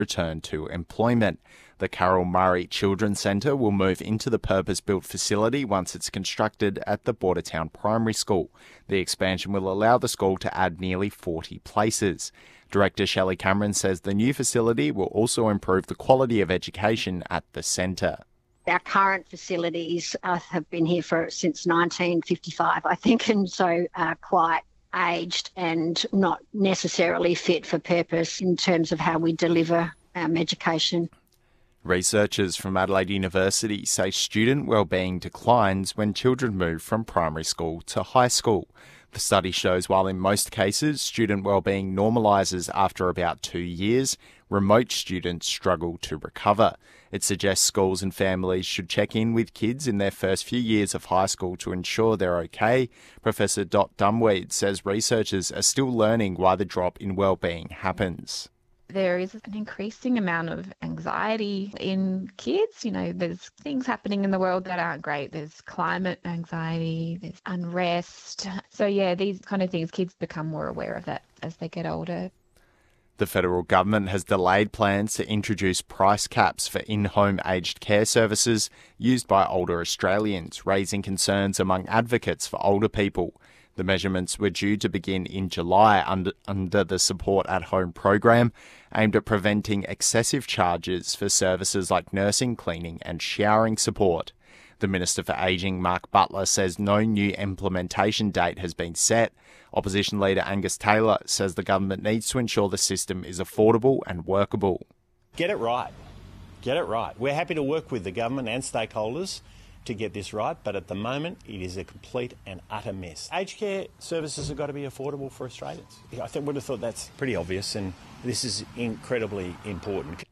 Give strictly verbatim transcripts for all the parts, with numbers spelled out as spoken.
return to employment. The Carol Murray Children's Centre will move into the purpose-built facility once it's constructed at the Bordertown Primary School. The expansion will allow the school to add nearly forty places. Director Shelley Cameron says the new facility will also improve the quality of education at the centre. Our current facilities uh, have been here for since nineteen fifty-five, I think, and so are quite aged and not necessarily fit for purpose in terms of how we deliver um, education. Researchers from Adelaide University say student wellbeing declines when children move from primary school to high school. The study shows while in most cases student wellbeing normalises after about two years, remote students struggle to recover. It suggests schools and families should check in with kids in their first few years of high school to ensure they're okay. Professor Dot Dumweed says researchers are still learning why the drop in wellbeing happens. There is an increasing amount of anxiety in kids. You know, there's things happening in the world that aren't great. There's climate anxiety, there's unrest. So yeah, these kind of things, kids become more aware of that as they get older. The federal government has delayed plans to introduce price caps for in-home aged care services used by older Australians, raising concerns among advocates for older people. The measurements were due to begin in July under, under the Support at Home program, aimed at preventing excessive charges for services like nursing, cleaning and showering support. The Minister for Ageing, Mark Butler, says no new implementation date has been set. Opposition leader Angus Taylor says the government needs to ensure the system is affordable and workable. Get it right. Get it right. We're happy to work with the government and stakeholders to get this right, but at the moment it is a complete and utter mess. Aged care services have got to be affordable for Australians. I think would have thought that's pretty obvious, and this is incredibly important.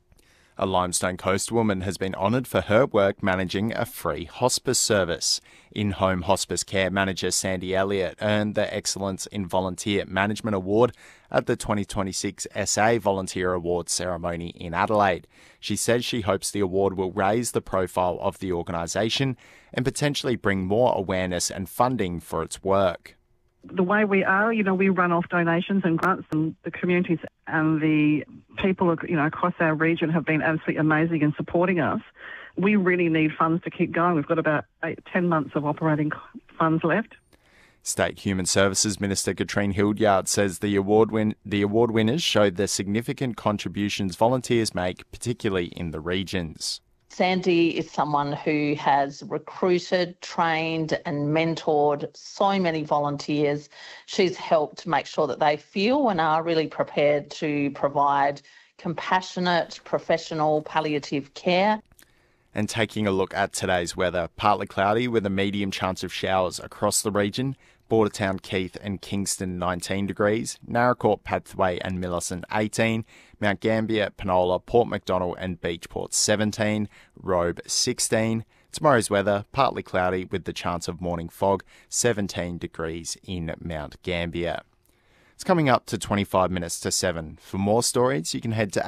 A Limestone Coast woman has been honoured for her work managing a free hospice service. In-home hospice care manager Sandy Elliott earned the Excellence in Volunteer Management Award at the twenty twenty-six S A Volunteer Awards ceremony in Adelaide. She says she hopes the award will raise the profile of the organisation and potentially bring more awareness and funding for its work. The way we are, you know, we run off donations and grants, and the communities and the people, you know, across our region have been absolutely amazing in supporting us. We really need funds to keep going. We've got about eight, ten months of operating funds left. State Human Services Minister Katrine Hildyard says the award win the award winners showed the significant contributions volunteers make, particularly in the regions. Sandy is someone who has recruited, trained and mentored so many volunteers. She's helped make sure that they feel and are really prepared to provide compassionate, professional palliative care. And taking a look at today's weather, partly cloudy with a medium chance of showers across the region. Bordertown, Keith and Kingston nineteen degrees, Naracoorte, Padthaway and Millicent eighteen, Mount Gambier, Penola, Port Macdonald and Beachport seventeen, Robe sixteen. Tomorrow's weather, partly cloudy with the chance of morning fog, seventeen degrees in Mount Gambier. It's coming up to twenty-five minutes to seven. For more stories, you can head to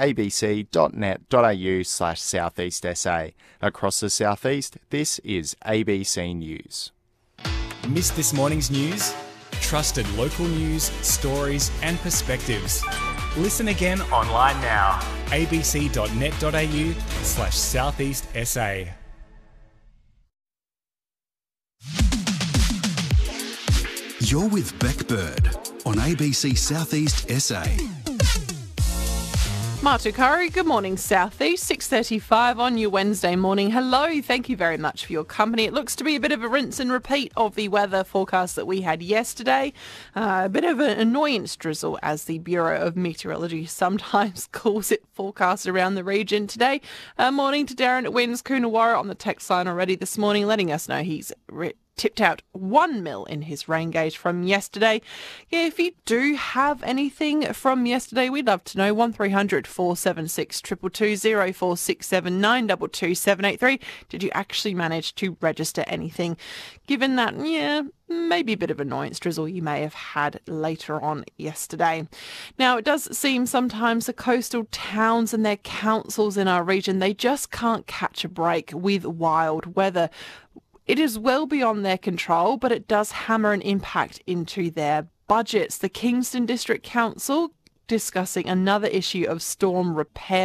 abc.net.au slash southeast SA. Across the southeast, this is A B C News. Missed this morning's news? Trusted local news, stories and perspectives. Listen again online now. abc.net.au slash southeast SA. You're with Beck Bird on A B C Southeast S A. Matukari, good morning Southeast, six thirty-five on your Wednesday morning. Hello, thank you very much for your company. It looks to be a bit of a rinse and repeat of the weather forecast that we had yesterday. Uh, a bit of an annoyance drizzle, as the Bureau of Meteorology sometimes calls it, forecast around the region today. Uh, morning to Darren at Winds Coonawarra on the text line already this morning, letting us know he's re- tipped out one mil in his rain gauge from yesterday. Yeah, if you do have anything from yesterday, we'd love to know. one three hundred four seven six two two two, zero four six seven nine two two seven eight three. Did you actually manage to register anything? Given that, yeah, maybe a bit of annoyance drizzle you may have had later on yesterday. Now, it does seem sometimes the coastal towns and their councils in our region, they just can't catch a break with wild weather. It is well beyond their control, but it does hammer an impact into their budgets. The Kingston District Council discussing another issue of storm repair.